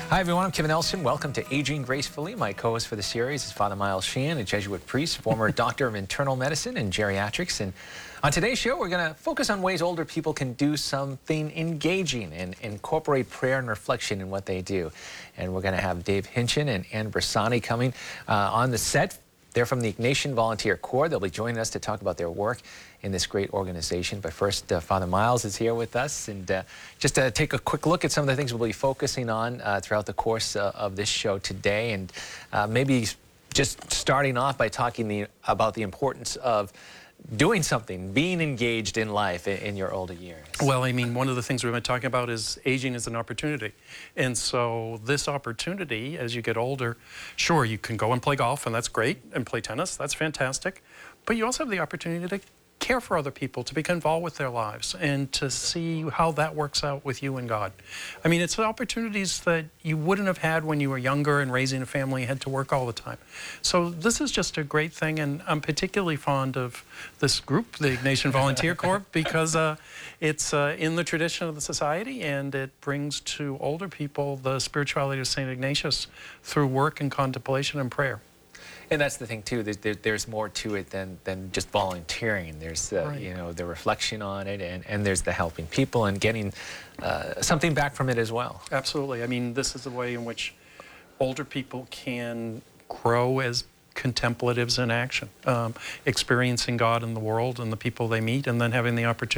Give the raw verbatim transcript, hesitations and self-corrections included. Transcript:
Hi everyone, I'm Kevin Nelson. Welcome to Aging Gracefully. My co-host for the series is Father Miles Sheehan, a Jesuit priest, former doctor of internal medicine and geriatrics. And on today's show, we're going to focus on ways older people can do something engaging and incorporate prayer and reflection in what they do. And we're going to have Dave Hinchin and Ann Bersani coming uh, on the set. They're from the Ignatian Volunteer Corps. They'll be joining us to talk about their work in this great organization. But first, uh, Father Miles is here with us. And uh, just to take a quick look at some of the things we'll be focusing on uh, throughout the course uh, of this show today. And uh, maybe just starting off by talking the, about the importance of doing something, being engaged in life in, in your older years. Well, I mean, one of the things we've been talking about is aging as an opportunity. And so this opportunity, as you get older, sure, you can go and play golf, and that's great, and play tennis, that's fantastic. But you also have the opportunity to care for other people, to become involved with their lives, and to see how that works out with you and God. I mean, it's opportunities that you wouldn't have had when you were younger and raising a family and had to work all the time. So this is just a great thing, and I'm particularly fond of this group, the Ignatian Volunteer Corps, because uh, it's uh, in the tradition of the society, and it brings to older people the spirituality of Saint Ignatius through work and contemplation and prayer. And that's the thing too. There's, there, there's more to it than than just volunteering. There's uh, Right. you know, the reflection on it, and and there's the helping people and getting uh, something back from it as well. Absolutely. I mean, this is the way in which older people can grow as contemplatives in action, um, experiencing God in the world and the people they meet, and then having the opportunity